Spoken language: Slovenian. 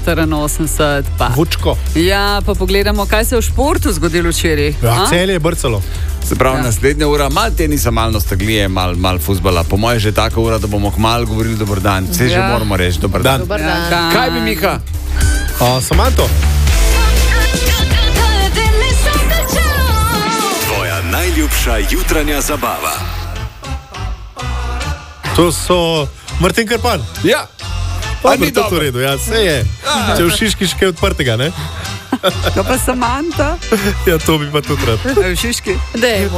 84 pa. Vučko. Ja, pa pogledamo, kaj se je v športu zgodilo včeraj. Ja, Celje je brcalo. Se pravi, naslednja ura, malo tenisa, malo nostalgije, malo fuzbala. Po mojem je že taka ura, da bomo kmalu govorili dober dan. Vse že moramo reči dober dan. Dobar dan. Ja. Kaj bi, Miha? Samanto. Tvoja najljubša jutranja zabava. To so Martin Krpan. Ja. Dobro, to v redu, ja, vse je. Če v Šiški še kaj odprtega, ne? To pa Samanta. Ja, to bi pa tudi rad. V Šiški. Dej,